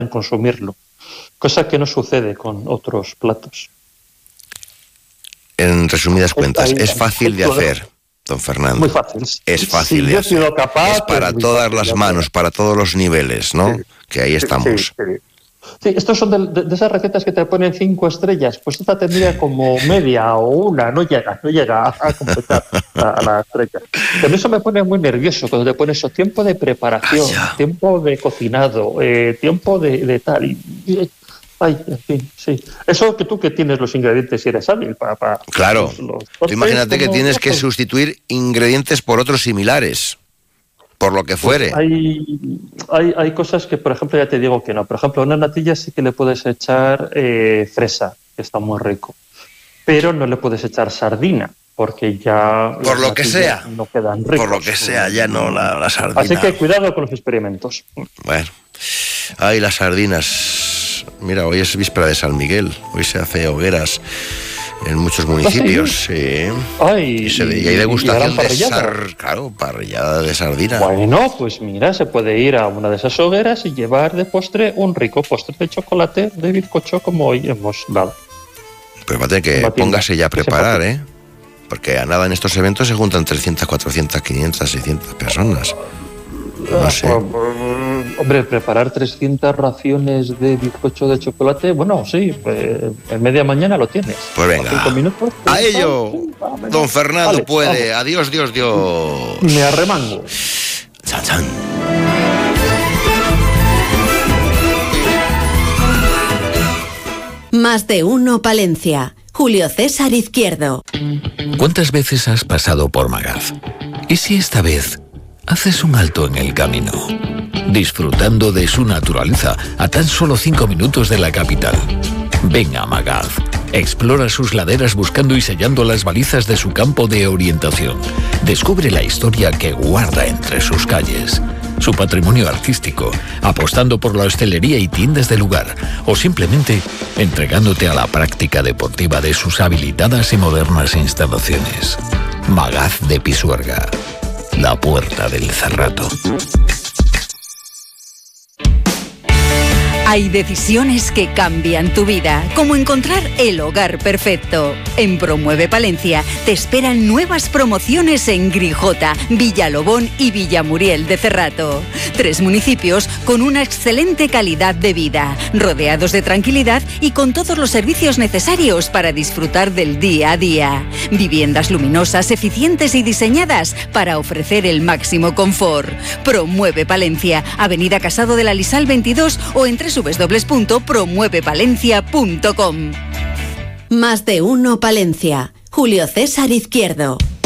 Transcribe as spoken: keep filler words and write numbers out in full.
en consumirlo, cosa que no sucede con otros platos. En resumidas cuentas, es fácil de hacer, don Fernando. Muy fácil. Es fácil si de yo hacer. He sido capaz, es para pues todas fácil, las manos, para todos los niveles, ¿no? Sí, que ahí estamos. Sí, sí. Sí, estos son de, de, de esas recetas que te ponen cinco estrellas, pues esta tendría como media o una, no llega, no llega a, a completar a, a la estrella. Pero eso me pone muy nervioso cuando te pones eso, tiempo de preparación, Vaya. tiempo de cocinado, eh, tiempo de, de tal. Y, y, ay, en fin, sí. Eso que tú que tienes los ingredientes y eres hábil para... para claro, los, los tú imagínate que tienes que sustituir ingredientes por otros similares. Por lo que fuere. Pues hay, hay, hay cosas que, por ejemplo, ya te digo que no. Por ejemplo, a una natilla sí que le puedes echar eh, fresa, que está muy rico. Pero no le puedes echar sardina, porque ya... Por lo que sea. No quedan ricos. Por lo que sea, ya no la, la sardina. Así que cuidado con los experimentos. Bueno. Ay, las sardinas. Mira, hoy es víspera de San Miguel. Hoy se hace hogueras en muchos municipios, sí. sí. Ay, y, se, y hay degustación de sar, claro, parrillada de sardina. Bueno, pues mira, se puede ir a una de esas hogueras y llevar de postre un rico postre de chocolate de bizcocho como hoy hemos dado. Pero va a tener que póngase ya a preparar, ¿eh? Porque a nada en estos eventos se juntan trescientas, cuatrocientas, quinientas, seiscientas personas. No sé. Hombre, preparar trescientas raciones de bizcocho de chocolate, bueno, sí, eh, en media mañana lo tienes. Pues venga, cinco minutos, a ello, sí, va, don Fernando vale, puede. Vamos. Adiós, Dios, Dios. Me arremango. Chan, chan. Más de uno Palencia. Julio César Izquierdo. ¿Cuántas veces has pasado por Magaz? ¿Y si esta vez haces un alto en el camino? Disfrutando de su naturaleza a tan solo cinco minutos de la capital. Ven a Magaz. Explora sus laderas buscando y sellando las balizas de su campo de orientación. Descubre la historia que guarda entre sus calles, su patrimonio artístico, apostando por la hostelería y tiendas de lugar, o simplemente entregándote a la práctica deportiva de sus habilitadas y modernas instalaciones. Magaz de Pisuerga, la puerta del Cerrato. Hay decisiones que cambian tu vida, como encontrar el hogar perfecto. En Promueve Palencia te esperan nuevas promociones en Grijota, Villalobón y Villamuriel de Cerrato. Tres municipios con una excelente calidad de vida, rodeados de tranquilidad y con todos los servicios necesarios para disfrutar del día a día. Viviendas luminosas, eficientes y diseñadas para ofrecer el máximo confort. Promueve Palencia, Avenida Casado de la Lisal veintidós o en w w w punto promueve palencia punto com. Más de uno Palencia. Julio César Izquierdo.